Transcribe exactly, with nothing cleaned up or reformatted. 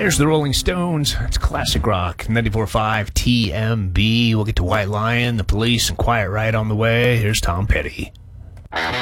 There's the Rolling Stones. It's classic rock. ninety-four point five T M B. We'll get to White Lion, The Police, and Quiet Riot on the way. Here's Tom Petty.